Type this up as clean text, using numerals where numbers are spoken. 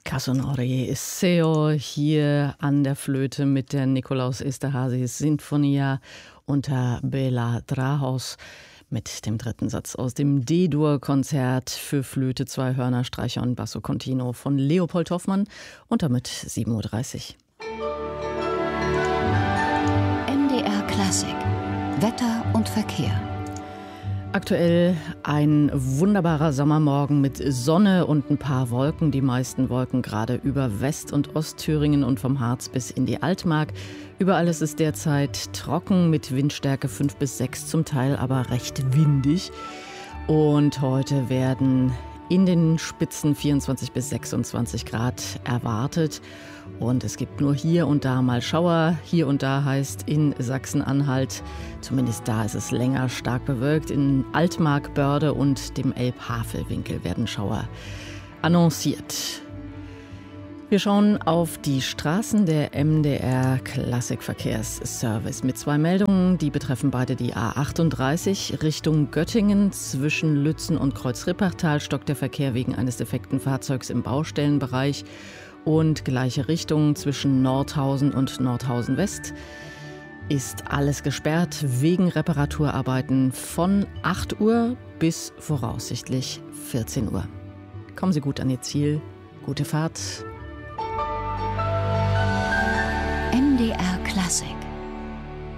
Casonori Seo hier an der Flöte mit der Nikolaus Esterházy Sinfonia unter Béla Drahos mit dem dritten Satz aus dem D-Dur-Konzert für Flöte, zwei Hörner, Streicher und Basso Continuo von Leopold Hoffmann und damit 7:30 Uhr. MDR Klassik. Wetter und Verkehr. Aktuell ein wunderbarer Sommermorgen mit Sonne und ein paar Wolken. Die meisten Wolken gerade über West- und Ostthüringen und vom Harz bis in die Altmark. Überall ist es derzeit trocken mit Windstärke 5 bis 6, zum Teil aber recht windig. Und heute werden in den Spitzen 24 bis 26 Grad erwartet. Und es gibt nur hier und da mal Schauer. Hier und da heißt in Sachsen-Anhalt, zumindest da ist es länger stark bewölkt. In Altmark, Börde und dem Elb-Havel-Winkel werden Schauer annonciert. Wir schauen auf die Straßen der MDR Klassikverkehrsservice mit zwei Meldungen. Die betreffen beide die A38 Richtung Göttingen. Zwischen Lützen und Kreuz-Rippertal stockt der Verkehr wegen eines defekten Fahrzeugs im Baustellenbereich. Und gleiche Richtung zwischen Nordhausen und Nordhausen West ist alles gesperrt wegen Reparaturarbeiten von 8 Uhr bis voraussichtlich 14 Uhr. Kommen Sie gut an Ihr Ziel. Gute Fahrt. MDR Klassik.